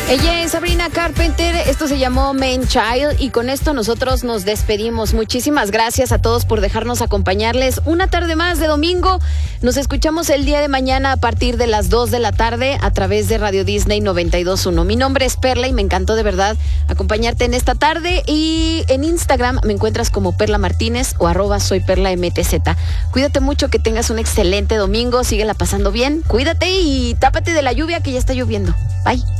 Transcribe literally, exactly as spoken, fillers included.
Ella es Sabrina Carpenter, esto se llamó Man Child y con esto nosotros nos despedimos. Muchísimas gracias a todos por dejarnos acompañarles una tarde más de domingo. Nos escuchamos el día de mañana a partir de las dos de la tarde a través de Radio Disney noventa y dos punto uno. Mi nombre es Perla y me encantó de verdad acompañarte en esta tarde y en Instagram me encuentras como Perla Martínez o arroba soy Perla M T Z. Cuídate mucho, que tengas un excelente domingo, síguela pasando bien, cuídate y tápate de la lluvia que ya está lloviendo. Bye.